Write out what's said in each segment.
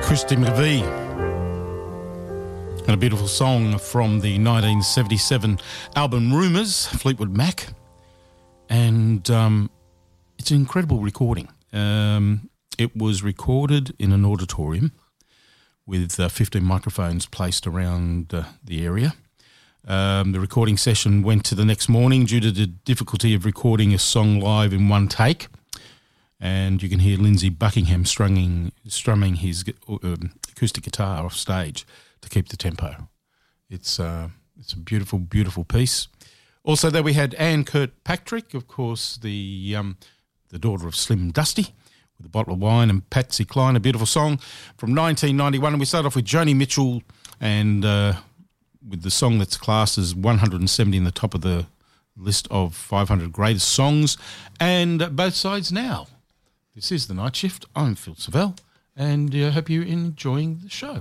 Christy McVie, and a beautiful song from the 1977 album Rumours, Fleetwood Mac, and it's an incredible recording. It was recorded in an auditorium with 15 microphones placed around the area. The recording session went to the next morning due to the difficulty of recording a song live in one take. And you can hear Lindsey Buckingham strumming his acoustic guitar off stage to keep the tempo. It's a beautiful, beautiful piece. Also, there we had Anne Kirkpatrick, of course, the daughter of Slim Dusty, with a bottle of wine, and Patsy Cline, a beautiful song from 1991. And we start off with Joni Mitchell and with the song that's classed as 170 in the top of the list of 500 greatest songs, and Both Sides Now. This is The Night Shift. I'm Phil Savell, and I hope you're enjoying the show.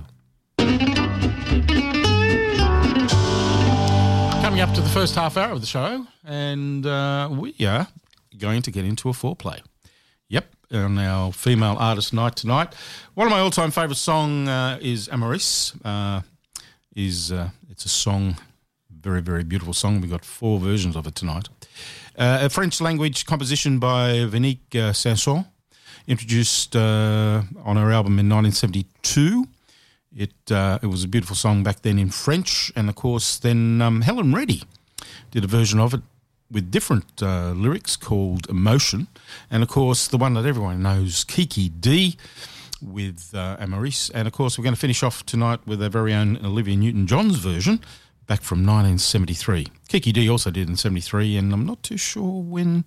Coming up to the first half hour of the show, and we are going to get into a foreplay. Yep, on our female artist night tonight. One of my all-time favourite song is Amoris. It's a song, very, very beautiful song. We've got 4 versions of it tonight. A French language composition by Véronique Sanson, introduced on her album in 1972. It was a beautiful song back then in French, and of course then Helen Reddy did a version of it with different lyrics called Emotion, and of course the one that everyone knows, Kiki Dee, with Amoris. And of course we're going to finish off tonight with our very own Olivia Newton-John's version back from 1973. Kiki Dee also did in 73, and I'm not too sure when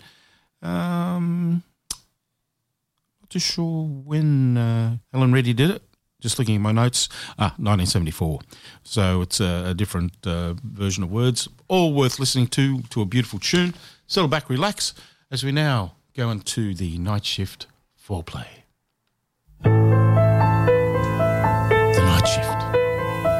Helen Reddy did it. Just looking at my notes, 1974. So it's a different version of words, all worth listening to a beautiful tune. Settle back, relax, as we now go into the Night Shift foreplay.